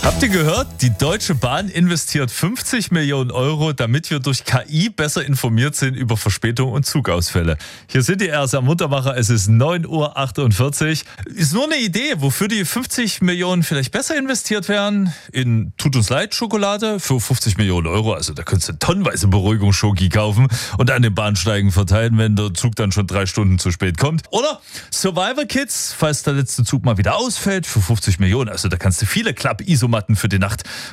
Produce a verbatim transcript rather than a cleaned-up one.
Habt ihr gehört? Die Deutsche Bahn investiert fünfzig Millionen Euro, damit wir durch K I besser informiert sind über Verspätung und Zugausfälle. Hier sind die R S am Muttermacher, es ist neun Uhr achtundvierzig. Ist nur eine Idee, wofür die fünfzig Millionen vielleicht besser investiert werden. In Tut uns leid Schokolade für fünfzig Millionen Euro. Also da könntest du tonnenweise Beruhigungsschoki kaufen und an den Bahnsteigen verteilen, wenn der Zug dann schon drei Stunden zu spät kommt. Oder Survival Kits, falls der letzte Zug mal wieder ausfällt, für fünfzig Millionen. Also da kannst du viele Klapp-Isomatten für die Nacht